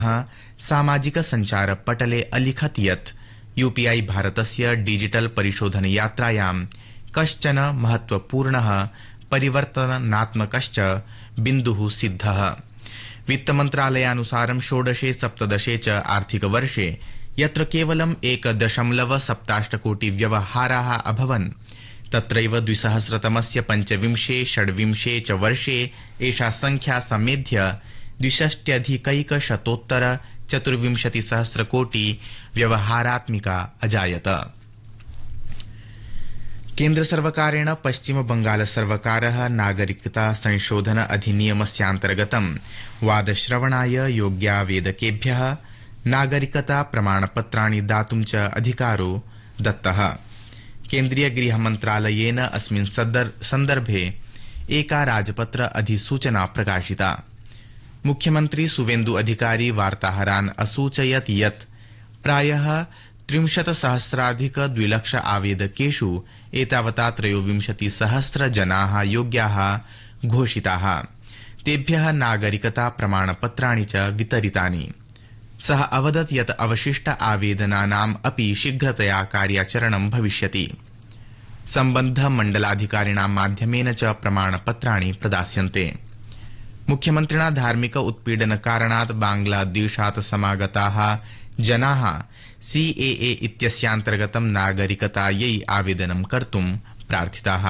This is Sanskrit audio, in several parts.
सामाजिक संचार पटले अलिखत् यत् यूपीआई भारतस्य डिजिटल परिशोधन यात्रायां कश्चन महत्वपूर्णः परिवर्तनात्मकश्च बिन्दुः सिद्धः। वित्तमन्त्रालयानुसारं 16-17 च आर्थिकवर्षे यत्र केवलं 1.78 कोटि व्यवहाराः अभवन् तत्रैव 2000तमस्य 25-26 च वर्षे एषा संख्या समेध्य 62,124 कोटि व्यवहारात्मिका अजायत। केन्द्र सर्वकारेण पश्चिम बंगाल सर्वकारः नागरिकता संशोधन अधिनियमस्यान्तर्गतं वादश्रवणाय योग्यावेदकेभ्यः नागरिकता प्रमाणपत्राणि दातुं च अधिकारो दत्तः। केन्द्रीय गृह मन्त्रालयेन अस्मिन् सन्दर्भे एका राजपत्र अधिसूचना प्रकाशिता। मुख्यमन्त्री सुवेन्दु अधिकारी वार्ताहरान् असूचयत् यत् प्रायः 63,000-2 आवेदकेषु एतावता 23,000 जनाः योग्याः घोषिताः। तेभ्यः नागरिकता प्रमाणपत्राणि च वितरितानि। सः अवदत् यत् अवशिष्ट आवेदनानाम् अपि शीघ्रतया कार्याचरणं भविष्यति। सम्बद्ध मण्डलाधिकारिणां माध्यमेन च प्रमाणपत्राणि प्रदास्यन्ते। मुख्यमन्त्रिणा धार्मिक उत्पीडन कारणात् बांग्लादेशात् समागताः जनाः सीएए इत्यस्यान्तर्गतं नागरिकतायै आवेदनं कर्तुं प्रार्थिताः।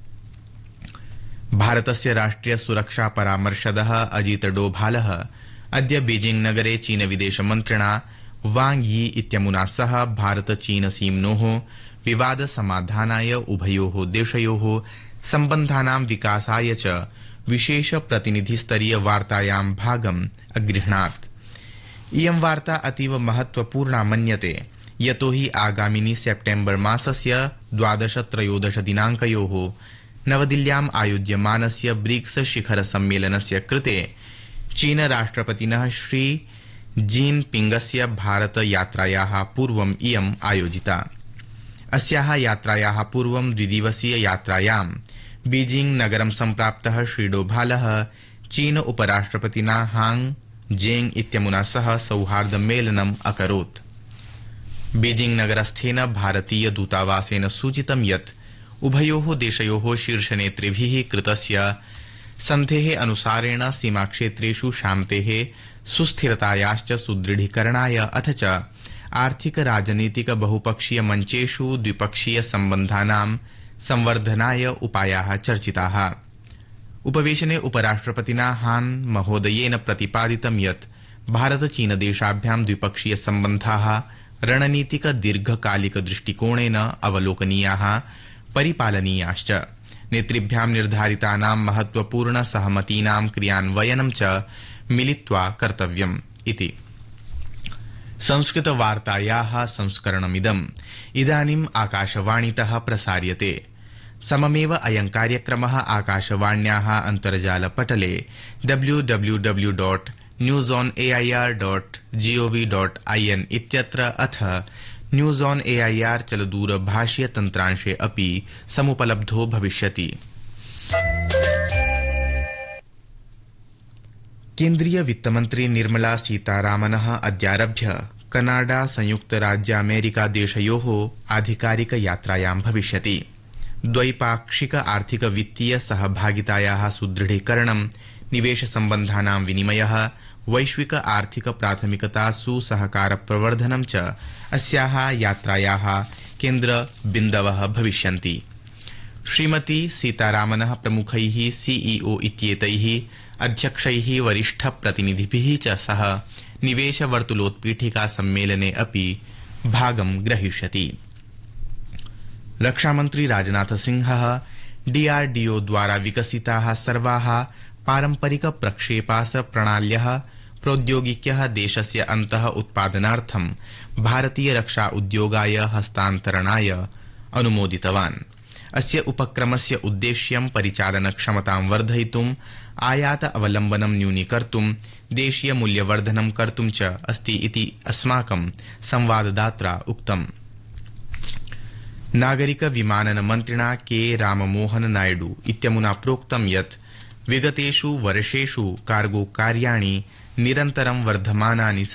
भारतस्य राष्ट्रिय सुरक्षा परामर्शदः अजीत डोभालः अद्य बीजिंग नगरे चीन विदेशमन्त्रिणा वांग यी इत्यमुना सह भारत चीन सीम्नोः विवाद समाधानाय उभयोः देशयोः सम्बन्धानां विकासाय च विशेष प्रतिनिधिस्तरीय वार्तायां भागम् अगृह्णात्। इयं वार्ता अतीव महत्वपूर्णा मन्यते यतोहि आगामिनि सेप्टेम्बर मासस्य 12-13 दिनाङ्कयोः नवदिल्ल्याम् आयोज्यमानस्य ब्रिक्स शिखर सम्मेलनस्य कृते चीन राष्ट्रपतिनः श्री जिनपिंगस्य भारत यात्रायाः पूर्वम् इयम् आयोजिता। अस्याः यात्रायाः पूर्वं द्विदिवसीय यात्रायां बीजिंग नगरं सम्प्राप्तः श्री डोभालः चीन उपराष्ट्रपतिना हांग जेंग इत्यमुना सह सौहार्द मेलनम् अकरोत्। बीजिंग नगरस्थेन भारतीय दूतावासेन सूचितं यत् उभयोः देशयोः शीर्षनेतृभिः कृतस्य सन्धेः अनुसारेण सीमाक्षेत्रेषु शान्तेः सुस्थिरतायाश्च सुदृढीकरणाय अथ च आर्थिक राजनीतिक बहुपक्षीय मञ्चेषु द्विपक्षीय सम्बन्धानां संवर्धनाय उपायाः चर्चिताः। उपवेशने उपराष्ट्रपतिना हान महोदयेन प्रतिपादितं यत् भारत चीन देशाभ्यां द्विपक्षीय सम्बन्धाः रणनीतिक दीर्घकालिक दृष्टिकोणेन अवलोकनीयाः परिपालनीयाश्च। नेतृभ्यां निर्धारितानां महत्वपूर्ण सहमतीनां क्रियान्वयनं च मिलित्वा कर्तव्यम् इति। संस्कृत वार्तायाः संस्करणमिदम् इदानीम् आकाशवाणीतः प्रसार्यते। सममेव अयं कार्यक्रमः आकाशवाण्याः अन्तर्जालपटले www.newsonair.gov.in इत्यत्र अथ न्यूज ऑन एआईआर चलदूरभाषीय तन्त्रांशे अपि समुपलब्धो भविष्यति। केन्द्रीय वित्तमन्त्री निर्मला सीतारामनः अद्यारभ्य कनाडा संयुक्तराज्यामेरिका देशयोः आधिकारिक यात्रायां भविष्यति। द्वैपाक्षिक आर्थिक वित्तीय सहभागितायाः सुदृढीकरणं, निवेश सम्बन्धानां विनिमयः, वैश्विक आर्थिक प्राथमिकतासु सहकार प्रवर्धनं च अस्याः यात्रायाः केन्द्र बिन्दवः भविष्यन्ति। श्रीमती सीतारामनः प्रमुखैः सीईओ इत्येतैः अध्यक्षैः वरिष्ठ प्रतिनिधिभिः च सह निवेश वर्तुलोत्पीठिका सम्मेलने अपि भागं ग्रहीष्यति। रक्षामन्त्री राजनाथ सिंहः डीआरडीओ द्वारा विकसिताः सर्वाः पारम्परिक प्रक्षेपास्त्र प्रणाल्यः प्रौद्योगिक्यः देशस्य अन्तः उत्पादनार्थं भारतीय रक्षा उद्योगाय हस्तान्तरणाय अनुमोदितवान्। अस्य उपक्रमस्य उद्देश्यं परिचालन क्षमतां वर्धयितुं, आयात अवलम्बनं न्यूनीकर्तुं, देशीय मूल्यवर्धनं कर्तुं च अस्ति इति अस्माकं संवाददात्रा उक्तम्। नागरिक विमानन मन्त्रिणा के राममोहन नायडू इत्यमुना प्रोक्तं यत् विगतेषु वर्षेषु कार्गो कार्याणि निरन्तरं वर्धमानानि